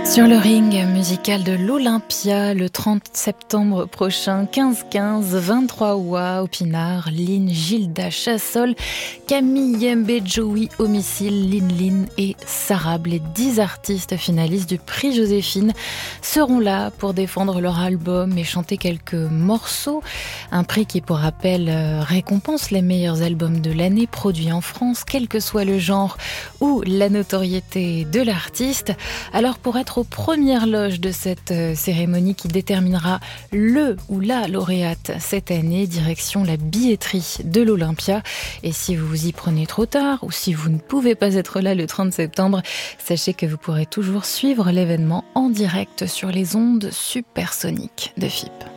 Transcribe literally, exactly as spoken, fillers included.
Sur le ring musical de l'Olympia, le trente septembre prochain, quinze quinze, vingt-trois Oua, Opinard, Lynn, Gilda, Chassol, Camille, Yembe, Joey, Homicile, Lynn Lynn et Sarab, les dix artistes finalistes du prix Joséphine, seront là pour défendre leur album et chanter quelques morceaux. Un prix qui, pour rappel, récompense les meilleurs albums de l'année produits en France, quel que soit le genre ou la notoriété de l'artiste. Alors pour être aux premières loges de cette cérémonie qui déterminera le ou la lauréate cette année, direction la billetterie de l'Olympia. Et si vous vous y prenez trop tard ou si vous ne pouvez pas être là le trente septembre, sachez que vous pourrez toujours suivre l'événement en direct sur les ondes supersoniques de F I P.